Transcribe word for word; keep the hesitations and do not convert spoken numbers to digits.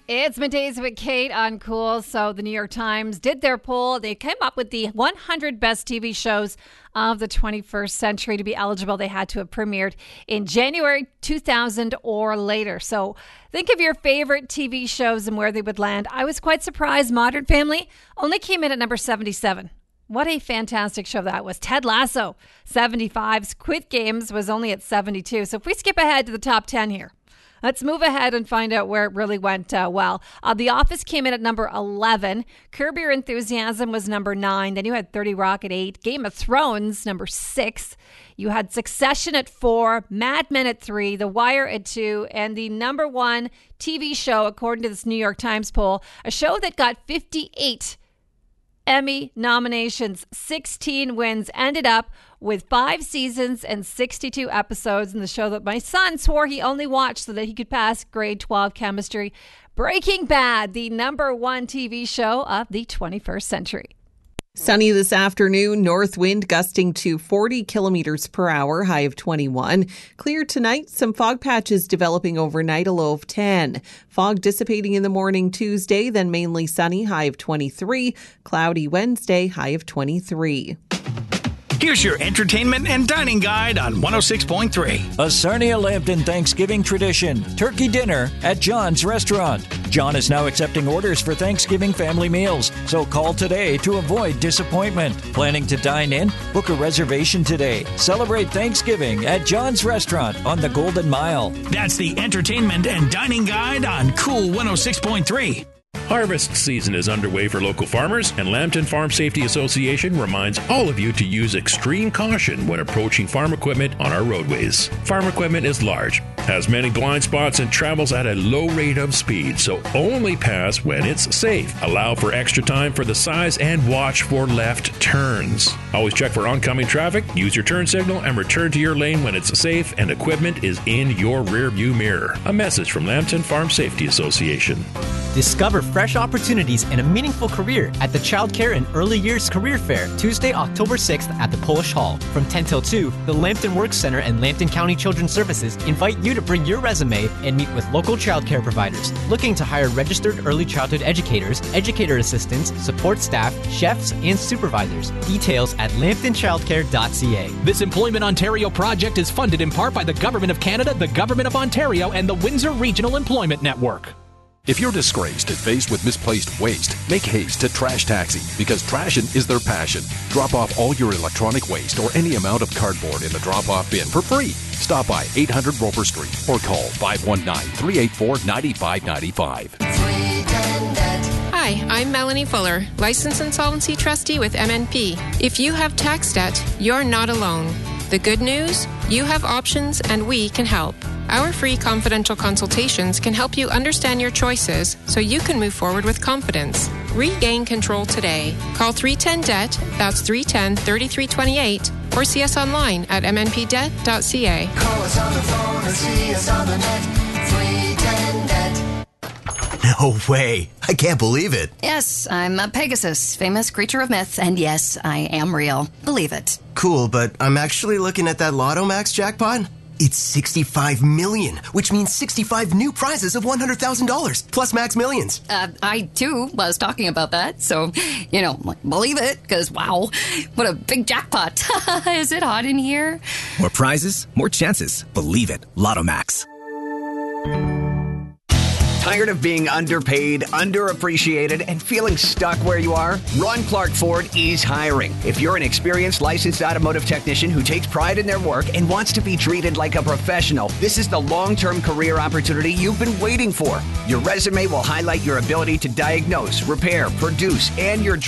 It's Middays with Kate on Cool. So the New York Times did their poll. They came up with the one hundred best T V shows of the twenty-first century. To be eligible, they had to have premiered in January two thousand or later. So think of your favorite T V shows and where they would land. I was quite surprised Modern Family only came in at number seventy-seven. What a fantastic show that was. Ted Lasso, seventy-five. Squid Games was only at seventy-two. So if we skip ahead to the top ten here, let's move ahead and find out where it really went uh, well. Uh, The Office came in at number eleven. Curb Your Enthusiasm was number nine. Then you had thirty Rock at eight. Game of Thrones, number six. You had Succession at four. Mad Men at three. The Wire at two. And the number one T V show, according to this New York Times poll, a show that got fifty-eight Emmy nominations, sixteen wins, ended up with five seasons and sixty-two episodes in the show that my son swore he only watched so that he could pass grade twelve chemistry. Breaking Bad, the number one T V show of the twenty-first century. Sunny this afternoon, north wind gusting to forty kilometers per hour, high of twenty-one. Clear tonight, some fog patches developing overnight, a low of ten. Fog dissipating in the morning Tuesday, then mainly sunny, high of twenty-three. Cloudy Wednesday, high of twenty-three. Here's your entertainment and dining guide on one oh six point three. A Sarnia Lambton Thanksgiving tradition, turkey dinner at John's Restaurant. John is now accepting orders for Thanksgiving family meals, so call today to avoid disappointment. Planning to dine in? Book a reservation today. Celebrate Thanksgiving at John's Restaurant on the Golden Mile. That's the entertainment and dining guide on Cool one oh six point three. Harvest season is underway for local farmers, and Lambton Farm Safety Association reminds all of you to use extreme caution when approaching farm equipment on our roadways. Farm equipment is large, has many blind spots, and travels at a low rate of speed, so only pass when it's safe. Allow for extra time for the size and watch for left turns. Always check for oncoming traffic, use your turn signal, and return to your lane when it's safe and equipment is in your rearview mirror. A message from Lambton Farm Safety Association. Discover fresh opportunities and a meaningful career at the Child Care and Early Years Career Fair, Tuesday, October sixth at the Polish Hall. From ten till two, the Lambton Works Center and Lambton County Children's Services invite you to bring your resume and meet with local child care providers looking to hire registered early childhood educators, educator assistants, support staff, chefs, and supervisors. Details at lambton childcare dot c a. This Employment Ontario project is funded in part by the Government of Canada, the Government of Ontario, and the Windsor Regional Employment Network. If you're disgraced and faced with misplaced waste, make haste to Trash Taxi, because trashing is their passion. Drop off all your electronic waste or any amount of cardboard in the drop-off bin for free. Stop by eight hundred Roper Street or call five one nine, three eight four, nine five nine five. Hi, I'm Melanie Fuller, Licensed Insolvency Trustee with M N P. If you have tax debt, you're not alone. The good news? You have options and we can help. Our free confidential consultations can help you understand your choices so you can move forward with confidence. Regain control today. Call three one zero D E B T, that's three one zero, three three two eight, or see us online at m n p debt dot c a. Call us on the phone or see us on the net, three one zero D E B T. No way. I can't believe it. Yes, I'm a Pegasus, famous creature of myth, and yes, I am real. Believe it. Cool, but I'm actually looking at that Lotto Max jackpot. It's sixty-five million, which means sixty-five new prizes of one hundred thousand dollars, plus Max Millions. Uh, I, too, was talking about that, so, you know, believe it, because, wow, what a big jackpot. Is it hot in here? More prizes, more chances. Believe it. Lotto Max. Tired of being underpaid, underappreciated, and feeling stuck where you are? Ron Clark Ford is hiring. If you're an experienced licensed automotive technician who takes pride in their work and wants to be treated like a professional, this is the long-term career opportunity you've been waiting for. Your resume will highlight your ability to diagnose, repair, produce, and your